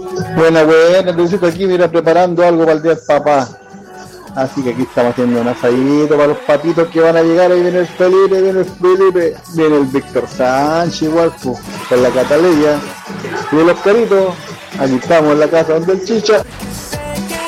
Buena, buena, Luisito aquí, mira, preparando algo para el día del papá. Así que aquí estamos haciendo un asadito para los papitos que van a llegar. Ahí viene el Felipe, viene el Víctor Sánchez igual, pues, con la Cataleya. Y los caritos, aquí estamos en la casa donde el Chicha.